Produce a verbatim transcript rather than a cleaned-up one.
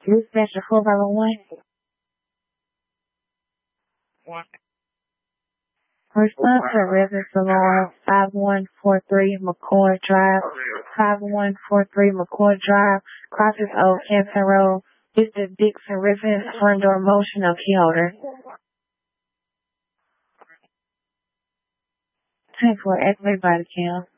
Dispatcher four five one. Response to residence alarm five one four three McCoy Drive. five one four three McCoy Drive. Crosses Old Hampton Road. This is Dixon residence front door motion of key holder. ten four activate body cam.